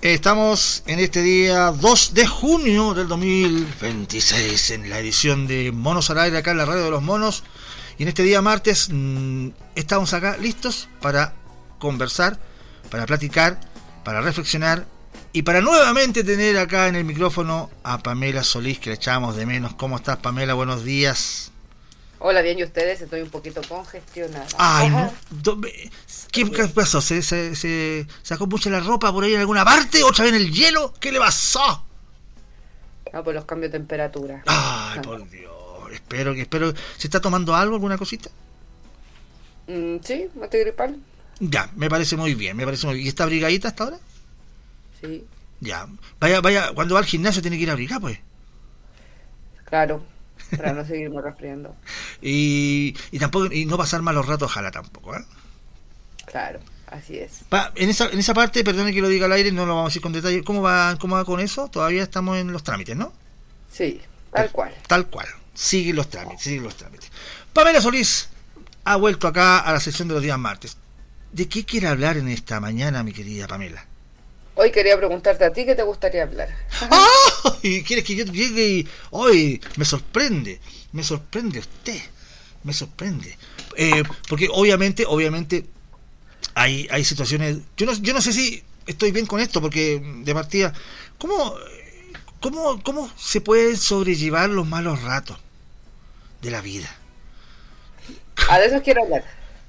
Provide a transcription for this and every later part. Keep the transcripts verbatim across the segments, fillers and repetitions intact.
Estamos en este día dos de junio del dos mil veintiséis en la edición de Monos al Aire acá en la Radio de los Monos, y en este día martes mmm, estamos acá listos para conversar, para platicar, para reflexionar y para nuevamente tener acá en el micrófono a Pamela Solís, que le echábamos de menos. ¿Cómo estás, Pamela? Buenos días. Hola, bien, ¿y ustedes? Estoy un poquito congestionada. Ay, no. ¿Qué, ¿Qué pasó? ¿Se, se, ¿Se sacó mucha la ropa por ahí en alguna parte? ¿Otra vez en el hielo? ¿Qué le pasó? No, pues los cambios de temperatura. Ay, por Dios. Espero que, espero. ¿Se está tomando algo, alguna cosita? Mm, sí, mate gripal. Ya, me parece muy bien, me parece muy bien. ¿Y está abrigadita hasta ahora? Sí. Ya. Vaya, vaya, cuando va al gimnasio tiene que ir abrigada, pues. Claro, para no seguirme resfriando. y, y tampoco, y no pasar malos ratos, ojalá tampoco, ¿eh? Claro, así es. Pa, en esa en esa parte, perdone que lo diga al aire, no lo vamos a decir con detalle. ¿Cómo va, cómo va con eso? Todavía estamos en los trámites, ¿no? Sí, tal cual. Tal cual. Siguen los trámites, siguen los trámites. Pamela Solís ha vuelto acá a la sesión de los días martes. ¿De qué quiere hablar en esta mañana, mi querida Pamela? Hoy quería preguntarte a ti qué te gustaría hablar. ¡Ah! ¿Y quieres que yo llegue y hoy me sorprende? Me sorprende usted. Me sorprende. Eh, porque obviamente, obviamente hay hay situaciones. Yo no yo no sé si estoy bien con esto, porque de partida, ¿cómo cómo cómo se pueden sobrellevar los malos ratos de la vida? Ah, de eso quiero hablar.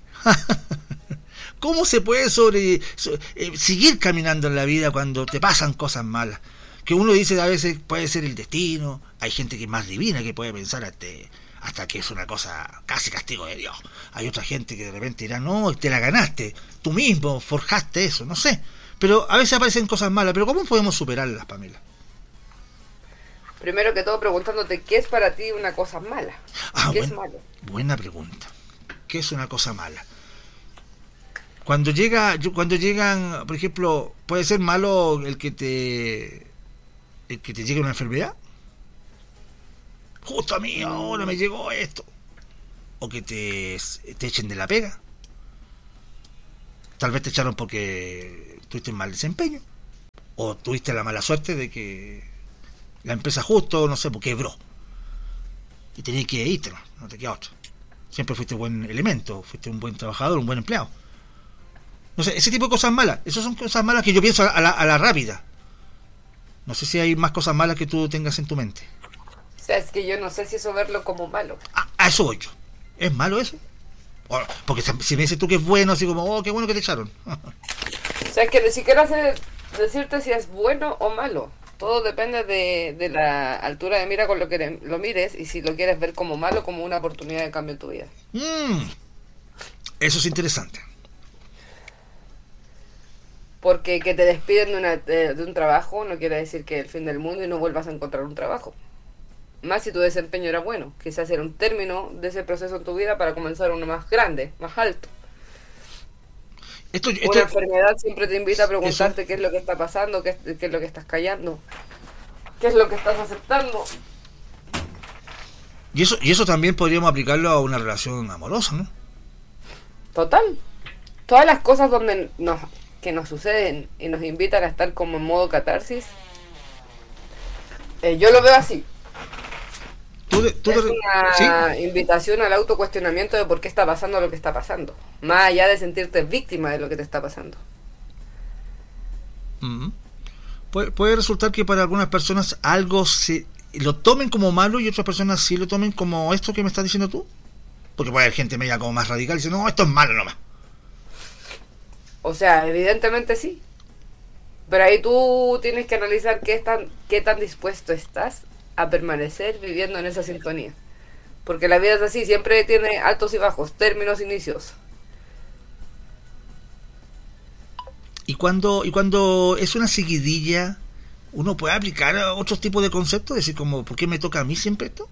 ¿Cómo se puede sobre so, eh, seguir caminando en la vida cuando te pasan cosas malas? Que uno dice a veces puede ser el destino, hay gente que es más divina que puede pensar hasta, hasta que es una cosa casi castigo de Dios. Hay otra gente que de repente dirá, no, te la ganaste, tú mismo forjaste eso, no sé. Pero a veces aparecen cosas malas, pero ¿cómo podemos superarlas, Pamela? Primero que todo preguntándote, ¿qué es para ti una cosa mala? Ah, ¿Qué buen, es malo? Buena pregunta. ¿Qué es una cosa mala? Cuando llega, cuando llegan, por ejemplo, puede ser malo el que te, el que te llegue una enfermedad. Justo a mí ahora me llegó esto. O que te, te echen de la pega. Tal vez te echaron porque tuviste un mal desempeño. O tuviste la mala suerte de que la empresa justo, no sé, pues quebró. Y tenías que irte, no, no te queda otra. Siempre fuiste buen elemento, fuiste un buen trabajador, un buen empleado. No sé, ese tipo de cosas malas. Esas son cosas malas que yo pienso a la, a la rápida. No sé si hay más cosas malas que tú tengas en tu mente. O sea, es que yo no sé si eso verlo como malo. A, a eso voy yo. ¿Es malo eso? O, porque si me dices tú que es bueno, así como, oh, qué bueno que te echaron. O sea, es que ni siquiera sé decirte si es bueno o malo. Todo depende de, de la altura de mira con lo que lo mires, y si lo quieres ver como malo, como una oportunidad de cambio en tu vida. Mm, eso es interesante. Porque que te despiden de, una, de, de un trabajo no quiere decir que el fin del mundo y no vuelvas a encontrar un trabajo. Más si tu desempeño era bueno. Quizás era un término de ese proceso en tu vida para comenzar uno más grande, más alto. Esto, esto, Una enfermedad siempre te invita a preguntarte eso, qué es lo que está pasando, qué, qué es lo que estás callando, qué es lo que estás aceptando. Y eso, y eso también podríamos aplicarlo a una relación amorosa, ¿no? Total. Todas las cosas donde nos... que nos suceden y nos invitan a estar como en modo catarsis, eh, yo lo veo así. ¿Tú de, tú es de, una ¿sí? invitación al autocuestionamiento de por qué está pasando lo que está pasando, más allá de sentirte víctima de lo que te está pasando. Uh-huh. Puede, puede resultar que para algunas personas algo se lo tomen como malo y otras personas sí lo tomen como esto que me estás diciendo tú, porque puede haber gente media como más radical y dice, no, esto es malo nomás. O sea, evidentemente sí. Pero ahí tú tienes que analizar qué tan, qué tan dispuesto estás a permanecer viviendo en esa sintonía. Porque la vida es así, siempre tiene altos y bajos, términos, inicios. Y cuando, y cuando es una seguidilla, uno puede aplicar otros tipos de conceptos, decir como, ¿por qué me toca a mí siempre esto?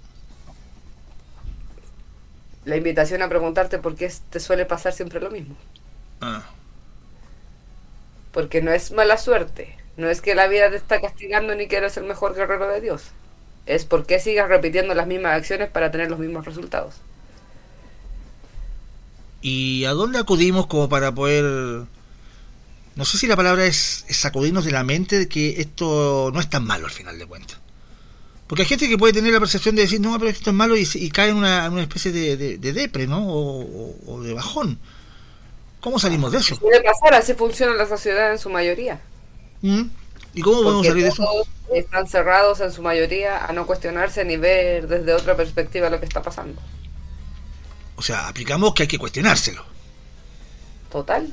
La invitación a preguntarte por qué te suele pasar siempre lo mismo. Ah. Porque no es mala suerte, no es que la vida te está castigando ni que eres el mejor guerrero de Dios. Es porque sigas repitiendo las mismas acciones para tener los mismos resultados. ¿Y a dónde acudimos como para poder no sé si la palabra es, es sacudirnos de la mente de que esto no es tan malo al final de cuentas. Porque hay gente que puede tener la percepción de decir, no, pero esto es malo y, y cae en una, en una especie de, de, de depre, ¿no? O, o, o de bajón. ¿Cómo salimos de eso? Puede pasar, así funciona la sociedad en su mayoría. ¿Mm? ¿Y cómo podemos Porque salir de eso? todos están cerrados en su mayoría a no cuestionarse ni ver desde otra perspectiva lo que está pasando. O sea, aplicamos que hay que cuestionárselo. Total.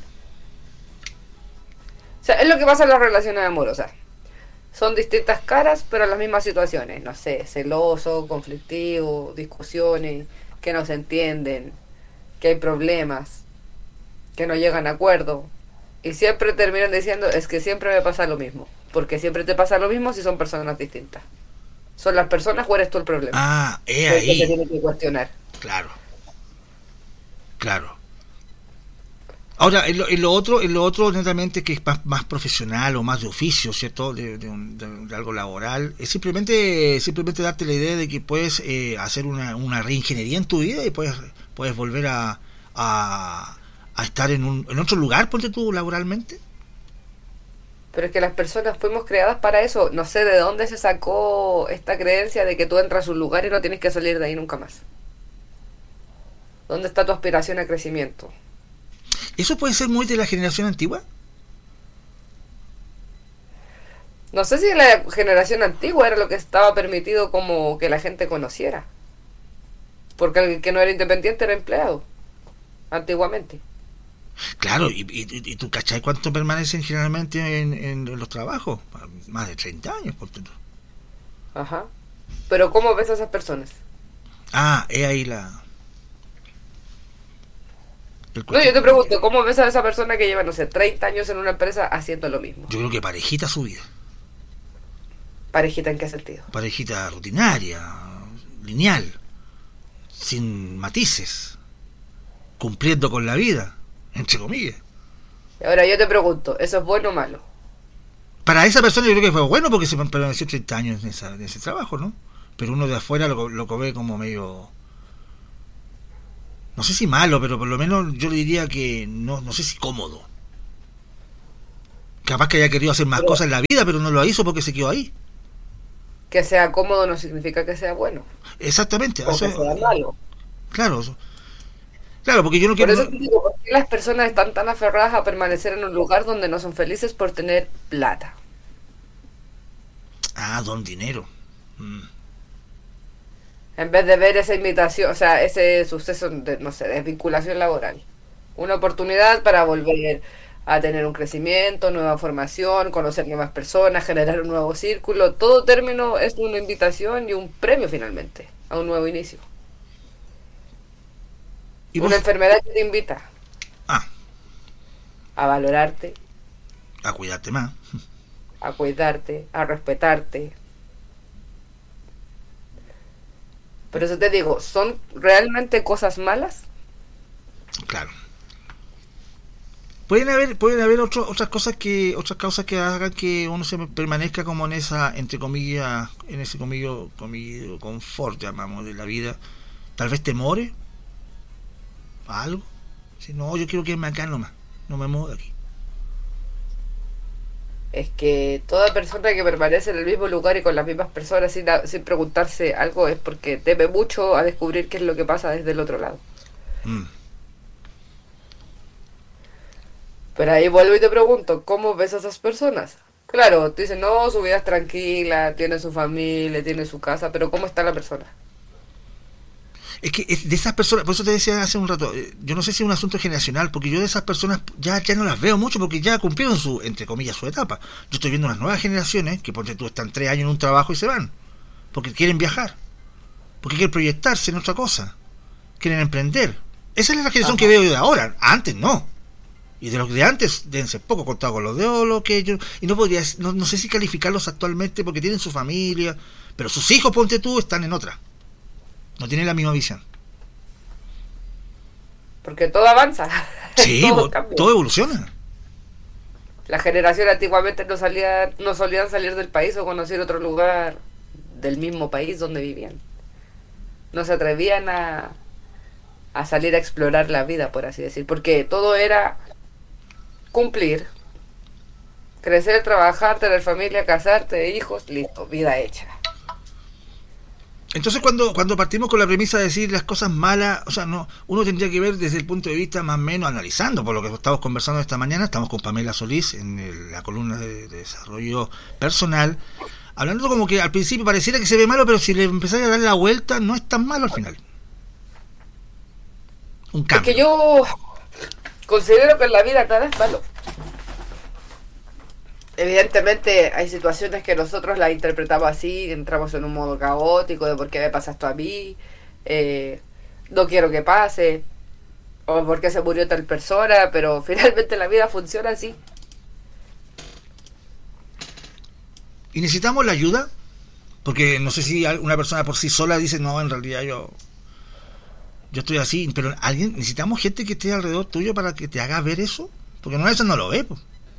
O sea, es lo que pasa en las relaciones amorosas. Son distintas caras, pero las mismas situaciones. No sé, celoso, conflictivo, discusiones, que no se entienden, que hay problemas, que no llegan a acuerdo. Y siempre terminan diciendo, es que siempre me pasa lo mismo. Porque siempre te pasa lo mismo si son personas distintas. ¿Son las personas o eres tú el problema? Ah, es Es que se ahí. tiene que cuestionar. Claro. Claro. Ahora, en lo, en lo otro, en lo otro netamente que es más, más profesional o más de oficio, ¿cierto? De, de, un, de, de algo laboral, es simplemente simplemente darte la idea de que puedes eh, hacer una, una reingeniería en tu vida y puedes, puedes volver a, a, a estar en, un, en otro lugar, ponte tú, laboralmente. Pero es que las personas fuimos creadas para eso. No sé de dónde se sacó esta creencia de que tú entras a un lugar y no tienes que salir de ahí nunca más. ¿Dónde está tu aspiración a crecimiento? ¿Eso puede ser muy de la generación antigua? No sé si en la generación antigua era lo que estaba permitido como que la gente conociera. Porque el que no era independiente era empleado. Antiguamente. Claro, y, y, y tú cachai cuánto permanecen generalmente en, en los trabajos. Más de treinta años, por tanto. Ajá. Pero ¿cómo ves a esas personas? Ah, es ahí la... No, yo te pregunto, ¿cómo ves a esa persona que lleva, no sé, treinta años en una empresa haciendo lo mismo? Yo creo que parejita su vida. ¿Parejita en qué sentido? Parejita rutinaria, lineal, sin matices, cumpliendo con la vida, entre comillas. Ahora yo te pregunto, ¿eso es bueno o malo? Para esa persona yo creo que fue bueno porque se permaneció treinta años en, esa, en ese trabajo, ¿no? Pero uno de afuera lo, lo ve como medio... No sé si malo, pero por lo menos yo le diría que no, no sé si cómodo. Capaz que haya querido hacer más pero, cosas en la vida, pero no lo hizo porque se quedó ahí. Que sea cómodo no significa que sea bueno. Exactamente. O o sea, que sea malo. Claro. Claro, porque yo no quiero... Por eso te digo, ¿por qué las personas están tan aferradas a permanecer en un lugar donde no son felices por tener plata? Ah, don dinero. Mm. En vez de ver esa invitación, o sea, ese suceso de, no sé, desvinculación laboral. Una oportunidad para volver a tener un crecimiento, nueva formación, conocer nuevas personas, generar un nuevo círculo. Todo término es una invitación y un premio finalmente a un nuevo inicio. ¿Y una vos? Enfermedad que te invita ah. a valorarte, a cuidarte más, a cuidarte, a respetarte. Por eso te digo, ¿son realmente cosas malas? Claro. Pueden haber, pueden haber otro, otras cosas que, otras causas que hagan que uno se permanezca como en esa, entre comillas, en ese comillo, comillo confort, llamamos, de la vida. Tal vez temores a algo. Si no, yo quiero quedarme acá nomás, no me muevo de aquí. Es que toda persona que permanece en el mismo lugar y con las mismas personas sin, sin preguntarse algo es porque teme mucho a descubrir qué es lo que pasa desde el otro lado. Mm. Pero ahí vuelvo y te pregunto, ¿cómo ves a esas personas? Claro, tú dices, no, su vida es tranquila, tiene su familia, tiene su casa, pero ¿cómo está la persona? Es que es de esas personas, por eso te decía hace un rato, yo no sé si es un asunto generacional, porque yo de esas personas ya, ya no las veo mucho porque ya cumplieron su, entre comillas, su etapa. Yo estoy viendo unas nuevas generaciones que, ponte tú, están tres años en un trabajo y se van, porque quieren viajar, porque quieren proyectarse en otra cosa, quieren emprender. Esa es la generación Ajá. que veo yo de ahora, antes no. Y de los de antes deben ser poco contados con los de oro, que yo, y no podría, no, no sé si calificarlos actualmente porque tienen su familia, pero sus hijos, ponte tú, están en otra. No tiene la misma visión. Porque todo avanza. Sí, todo, todo evoluciona. La generación antiguamente no salía, no solían salir del país o conocer otro lugar del mismo país donde vivían. No se atrevían a, a salir a explorar la vida, por así decir. Porque todo era cumplir, Crecer, trabajar, tener familia, casarte, hijos, listo, vida hecha. Entonces cuando cuando partimos con la premisa de decir las cosas malas, o sea, no, uno tendría que ver desde el punto de vista más o menos analizando, por lo que estamos conversando esta mañana, estamos con Pamela Solís en el, la columna de, de desarrollo personal, hablando como que al principio pareciera que se ve malo, pero si le empezáis a dar la vuelta no es tan malo al final. Un cambio. Es que yo considero que en la vida nada es malo. Evidentemente hay situaciones que nosotros las interpretamos así, entramos en un modo caótico de por qué me pasa esto a mí, eh, no quiero que pase, o por qué se murió tal persona, pero finalmente la vida funciona así. ¿Y necesitamos la ayuda? Porque no sé si una persona por sí sola dice, no, en realidad yo yo estoy así, pero alguien necesitamos gente que esté alrededor tuyo para que te haga ver eso, porque no, eso no lo ve, pues.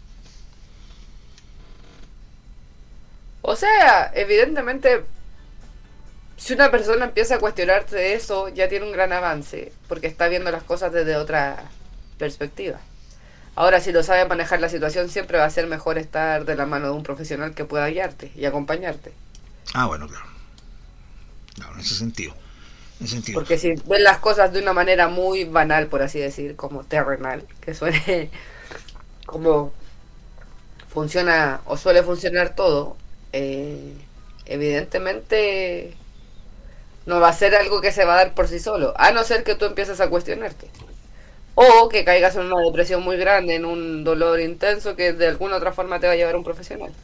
O sea, evidentemente, si una persona empieza a cuestionarte eso, ya tiene un gran avance, porque está viendo las cosas desde otra perspectiva. Ahora, si lo sabe manejar la situación, siempre va a ser mejor estar de la mano de un profesional que pueda guiarte y acompañarte. Ah, bueno, claro. Claro, en ese sentido. En ese sentido. Porque si ven las cosas de una manera muy banal, por así decir, como terrenal, que suene como funciona o suele funcionar todo, eh, evidentemente no va a ser algo que se va a dar por sí solo, a no ser que tú empieces a cuestionarte. O que caigas en una depresión muy grande, en un dolor intenso que de alguna otra forma te va a llevar a un profesional.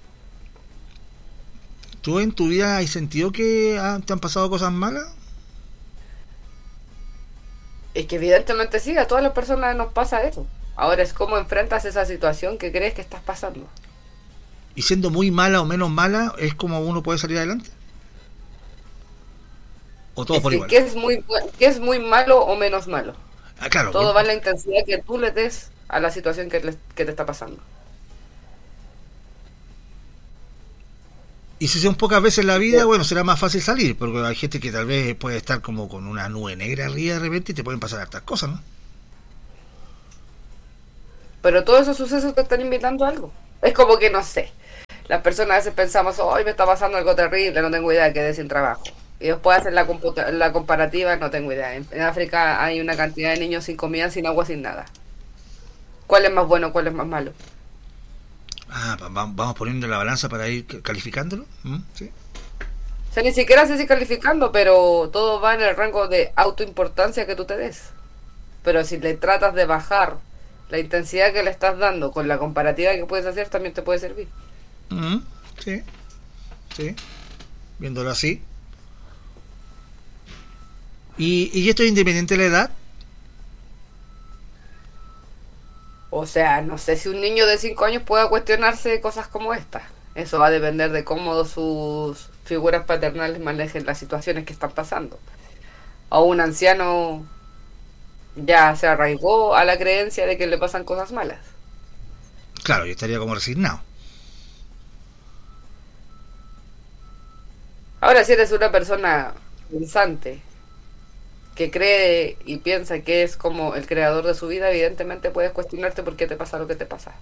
¿Tú en tu vida has sentido que ah, te han pasado cosas malas? Es que evidentemente sí, a todas las personas nos pasa eso. Ahora es cómo enfrentas esa situación que crees que estás pasando. ¿Y siendo muy mala o menos mala es como uno puede salir adelante? ¿O todo Es por que, igual? ¿qué es muy, qué es muy malo o menos malo? Ah, claro. Todo por- va en la intensidad que tú le des a la situación que, le- que te está pasando. Y si son pocas veces en la vida, bueno, será más fácil salir, porque hay gente que tal vez puede estar como con una nube negra arriba de repente y te pueden pasar hartas cosas, ¿no? Pero todos esos sucesos te están invitando a algo. Es como que no sé. Las personas a veces pensamos, hoy me está pasando algo terrible, no tengo idea, quedé sin trabajo. Y después hacen la, computa- la comparativa, no tengo idea. En, en África hay una cantidad de niños sin comida, sin agua, sin nada. ¿Cuál es más bueno, cuál es más malo? Ah, va- va- vamos poniendo la balanza para ir ca- calificándolo. ¿Mm? ¿Sí? O sea, ni siquiera sé si calificando, pero todo va en el rango de autoimportancia que tú te des. Pero si le tratas de bajar la intensidad que le estás dando con la comparativa que puedes hacer, también te puede servir. Mm, sí, sí, viéndolo así. ¿Y, y esto es independiente de la edad? O sea, no sé si un niño de cinco años pueda cuestionarse cosas como esta. Eso va a depender de cómo sus figuras paternales manejen las situaciones que están pasando. O un anciano ya se arraigó a la creencia de que le pasan cosas malas. Claro, yo estaría como resignado. Ahora, si eres una persona pensante, que cree y piensa que es como el creador de su vida, evidentemente puedes cuestionarte por qué te pasa lo que te pasa.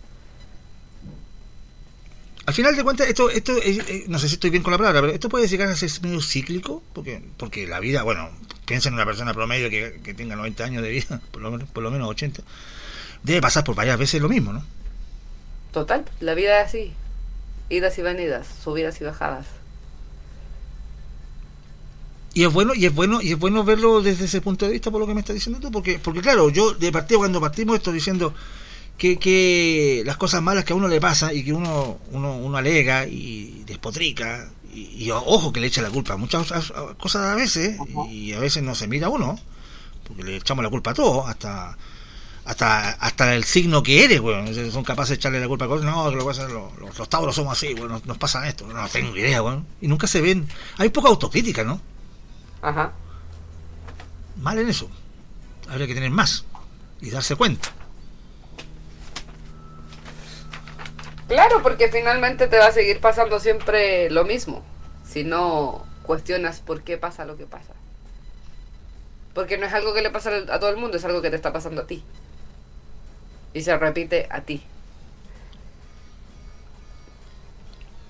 Al final de cuentas, esto, esto es- eh, no sé si estoy bien con la palabra, pero esto puede llegar a ser medio cíclico, porque porque la vida, bueno, piensa en una persona promedio que, que tenga noventa años de vida, por lo menos, por lo menos ochenta, debe pasar por varias veces lo mismo, ¿no? Total, la vida es así. Idas y venidas, subidas y bajadas. Y es bueno, y es bueno, y es bueno verlo desde ese punto de vista por lo que me estás diciendo tú, porque, porque claro, yo de partida cuando partimos esto diciendo que, que las cosas malas que a uno le pasa y que uno, uno, uno alega y despotrica, y, y ojo que le echa la culpa a muchas cosas cosas a veces, y a veces no se mira a uno, porque le echamos la culpa a todo, hasta hasta hasta el signo que eres, weón. Son capaces de echarle la culpa a cosas. No, que lo que pasa es los, los, los tauros somos así, weón, nos, nos pasa esto, no tengo idea, weón. Y nunca se ven, hay poca autocrítica, ¿no? Ajá. Mal en eso. Habría que tener más y darse cuenta. Claro, porque finalmente te va a seguir pasando siempre lo mismo. Si no cuestionas por qué pasa lo que pasa. Porque no es algo que le pasa a todo el mundo, es algo que te está pasando a ti. Y se repite a ti.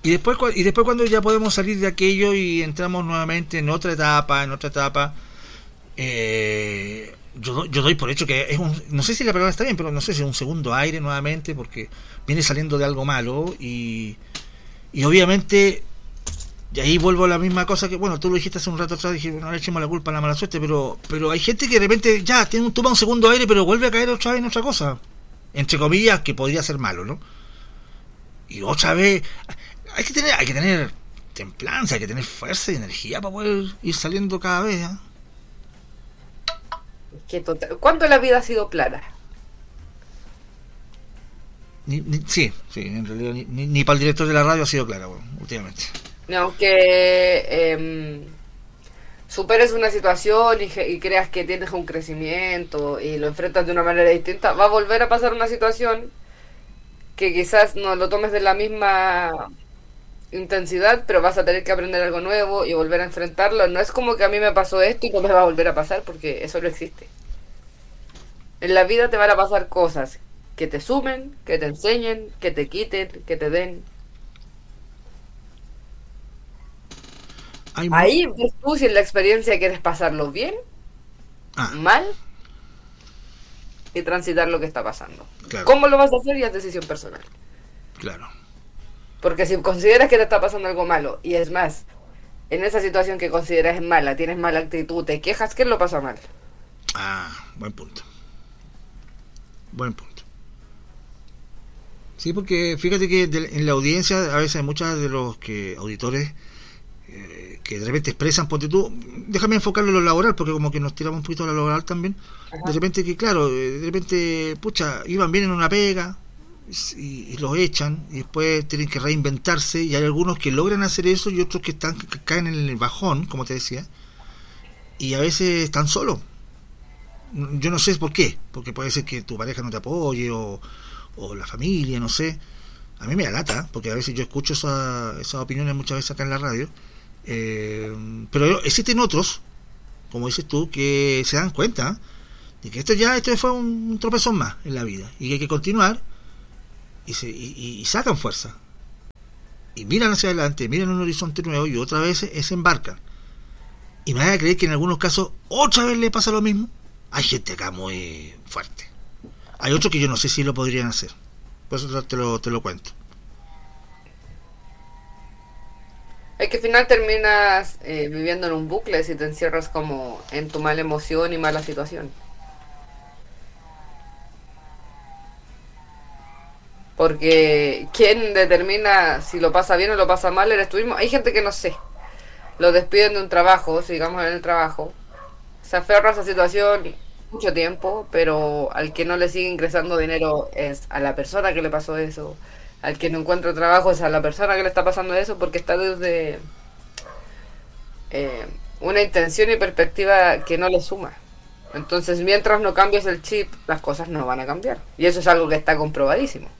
Y después, cua- y después cuando ya podemos salir de aquello y entramos nuevamente en otra etapa, en otra etapa, eh, yo, do- yo doy por hecho que es un, no sé si la palabra está bien, pero no sé si es un segundo aire nuevamente, porque viene saliendo de algo malo y, y obviamente, y ahí vuelvo a la misma cosa que, bueno, tú lo dijiste hace un rato atrás, dije, no le echemos la culpa a la mala suerte, pero, pero hay gente que de repente ya tiene un, toma un segundo aire, pero vuelve a caer otra vez en otra cosa, entre comillas, que podría ser malo, ¿no? Y otra vez, hay que tener, hay que tener templanza, hay que tener fuerza y energía para poder ir saliendo cada vez, ¿eh? Que total- ¿Cuánto la vida ha sido plana? Ni, ni- sí, sí, en realidad ni, ni, ni para el director de la radio ha sido clara, bueno, últimamente. Aunque em, superes una situación y, ge- y creas que tienes un crecimiento y lo enfrentas de una manera distinta, va a volver a pasar una situación que quizás no lo tomes de la misma intensidad, pero vas a tener que aprender algo nuevo y volver a enfrentarlo. No es como que a mí me pasó esto y no me va a volver a pasar, porque eso no existe. En la vida te van a pasar cosas que te sumen, que te enseñen, que te quiten, que te den. Hay mu- Ahí ves tú si en la experiencia quieres pasarlo bien, Ah, mal y transitar lo que está pasando. claro, ¿Cómo lo vas a hacer? Ya es decisión personal. claro. Porque si consideras que te está pasando algo malo, y es más, en esa situación que consideras es mala, tienes mala actitud, te quejas, ¿qué lo pasa mal? Ah, buen punto. Buen punto. Sí, porque fíjate que de- en la audiencia a veces hay muchos de los que auditores eh, que de repente expresan, ponte tú, déjame enfocarlo en lo laboral, porque como que nos tiramos un poquito a lo laboral también, de Ajá. repente que claro, eh, de repente, pucha, iban bien en una pega y, y los echan y después tienen que reinventarse y hay algunos que logran hacer eso y otros que están que caen en el bajón, como te decía, y a veces están solos. Yo no sé por qué, porque puede ser que tu pareja no te apoye o, o la familia, no sé. A mí me da lata, porque a veces yo escucho esa- esas opiniones muchas veces acá en la radio. Eh, pero existen otros, como dices tú, que se dan cuenta de que esto ya esto fue un tropezón más en la vida y que hay que continuar y, se, y, y- y sacan fuerza. Y miran hacia adelante, miran un horizonte nuevo y otra vez se, se embarcan. Y me van a creer que en algunos casos otra vez le pasa lo mismo. Hay gente acá muy fuerte. Hay otros que yo no sé si lo podrían hacer. Por eso te lo, te lo cuento. Es que al final terminas eh, viviendo en un bucle si te encierras como en tu mala emoción y mala situación. Porque ¿quién determina si lo pasa bien o lo pasa mal? Eres tú mismo. Hay gente que no sé. Lo despiden de un trabajo, sigamos en el trabajo. Se aferra a esa situación mucho tiempo, pero al que no le sigue ingresando dinero es a la persona que le pasó eso. Al que no encuentra trabajo es a la persona que le está pasando eso porque está desde eh, una intención y perspectiva que no le suma. Entonces, mientras no cambies el chip, las cosas no van a cambiar. Y eso es algo que está comprobadísimo.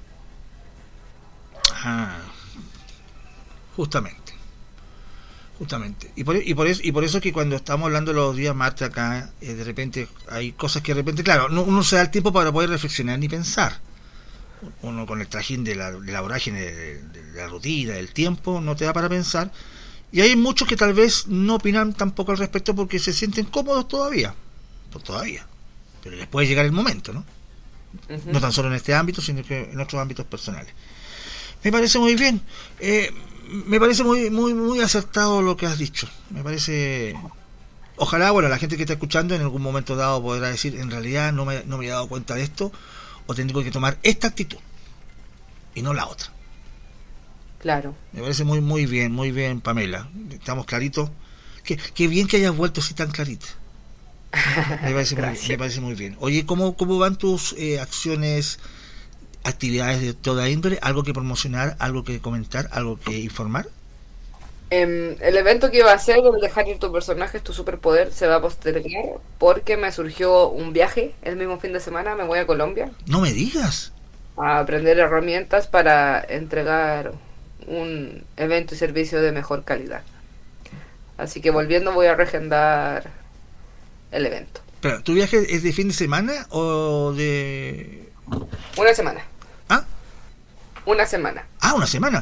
Ah, justamente. Justamente. Y por, y por eso y por eso que cuando estamos hablando los días martes acá, eh, de repente hay cosas que de repente, claro, no, uno se da el tiempo para poder reflexionar ni pensar. Uno con el trajín de la, de la vorágine, de, de la rutina, del tiempo, no te da para pensar. Y hay muchos que tal vez no opinan tampoco al respecto porque se sienten cómodos todavía. Pues todavía. Pero les puede llegar el momento, ¿no? Ujú. No tan solo en este ámbito, sino que en otros ámbitos personales. Me parece muy bien. Eh, me parece muy, muy, muy acertado lo que has dicho. Me parece. Ojalá, bueno, la gente que está escuchando en algún momento dado podrá decir, en realidad no me, no me he dado cuenta de esto, o tengo que tomar esta actitud y no la otra. Claro. Me parece muy, muy bien, muy bien, Pamela. Estamos claritos. Qué, qué bien que hayas vuelto así tan clarita. Me parece, muy, Gracias. me parece muy bien. Oye, ¿cómo, cómo van tus eh, acciones, actividades de toda índole? ¿Algo que promocionar, algo que comentar, algo que informar? Em, el evento que iba a hacer, el dejar ir tu personaje, es tu superpoder, se va a postergar porque me surgió un viaje el mismo fin de semana. Me voy a Colombia No me digas. a aprender herramientas para entregar un evento y servicio de mejor calidad. Así que volviendo voy a regendar el evento. Pero, ¿tu viaje es de fin de semana o de...? Una semana. Ah, Una semana. ah, una semana.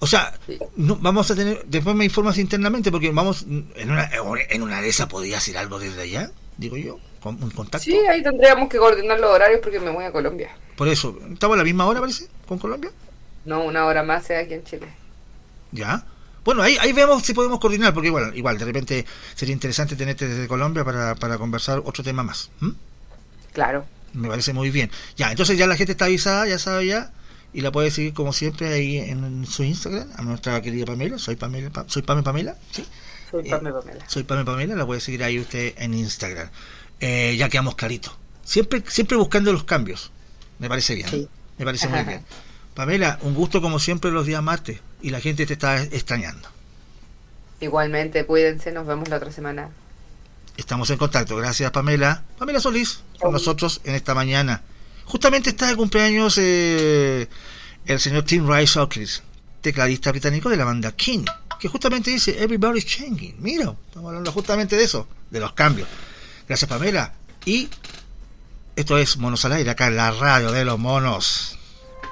O sea, Sí. no, vamos a tener, después me informas internamente, porque vamos, en una, en una de esas podía hacer algo desde allá, digo yo, con un contacto. Sí, ahí tendríamos que coordinar los horarios porque me voy a Colombia. Por eso, ¿estamos a la misma hora, parece, con Colombia? No, una hora más sea aquí en Chile. Ya. Bueno, ahí, ahí vemos si podemos coordinar, porque igual, igual de repente sería interesante tenerte desde Colombia para, para conversar otro tema más. ¿Mm? Claro. Me parece muy bien. Ya, entonces ya la gente está avisada, ya sabe ya, y la puede seguir como siempre ahí en su Instagram, a nuestra querida Pamela, soy Pamela, Pa- soy Pame Pamela, ¿sí? Soy Eh, Pame Pamela. Soy Pame Pamela, la puede seguir ahí usted en Instagram. Eh, ya quedamos claritos. Siempre, siempre buscando los cambios. Me parece bien. Sí. Me parece muy bien. Pamela, un gusto como siempre los días martes, y la gente te está extrañando. Igualmente, cuídense, nos vemos la otra semana. Estamos en contacto. Gracias, Pamela. Pamela Solís, con Chau. nosotros en esta mañana. Justamente está de cumpleaños eh, el señor Tim Rice Oakley, tecladista británico de la banda King, que justamente dice Everybody's Changing. Mira, estamos hablando justamente de eso, de los cambios. Gracias, Pamela. Y esto es Monos al Aire, acá en la radio de los monos.